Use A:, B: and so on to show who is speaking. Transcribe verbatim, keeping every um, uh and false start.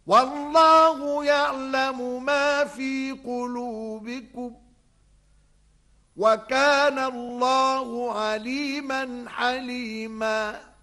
A: والله يعلم ما في قلوبكم وكان الله عليما حليما